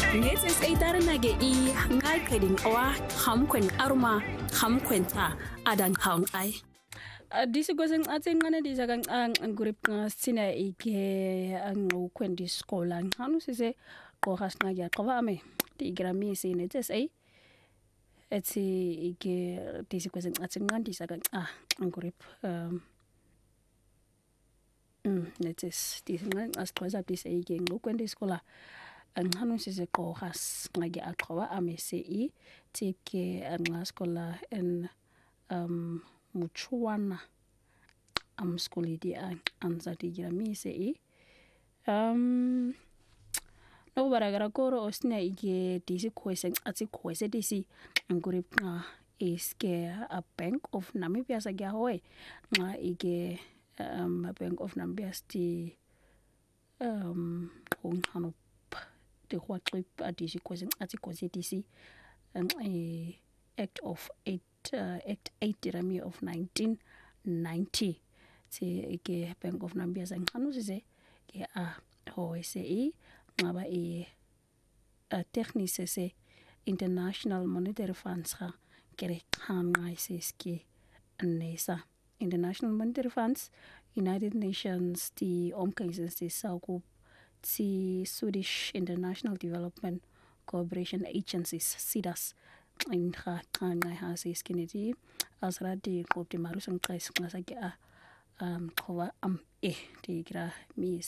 Ngets is eitarnage I ngai keding awa hamkwen aruma hamkwenta adan haun ai. Disi gozeng atsengana dizagang ang grip nga sina ike ang kwendi skola hanu sise ko hasna ya qawame ti grami sine tes ai etsi ike disi gozeng atsengan dizagang ang grip netes disengan astroza disi ike ang kwendi skola ang hanu sise ko has ngagi aqwa amesi tike ang skola en muchuana skuli di anza di grami no baragara koro osna ige disi kwesen ati kwese disi ngurip nga iske a Bank of Namibia sa gahoy nga ige Bank of Namibia sti kung hanu de kwa trip disi kwesen ati kwese disi Act 8 Rami of 1990 se ke Bank of Namibia sang hanu se ke HOSE ngaba technique se International Monetary Funds ha kere kan ngai ski nesa International Monetary Funds United Nations the omkaises the South the Swedish International Development Cooperation Agencies SIDAS in ha kan ngai ha ski niti asradi ko ti marusang kais ngasa ke kowa di gra mi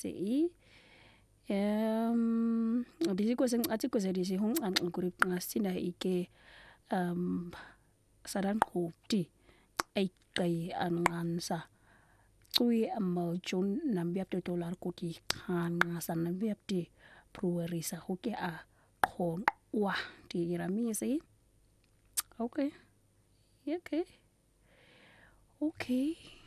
disi ko sing ati ko disi hung an grip ngasina ike sadan ko ti ai kai angansa tui jun nambiap de dollar ko ti kan ngasan nambiap ti pruerisa hoke kon wa di gra mi okay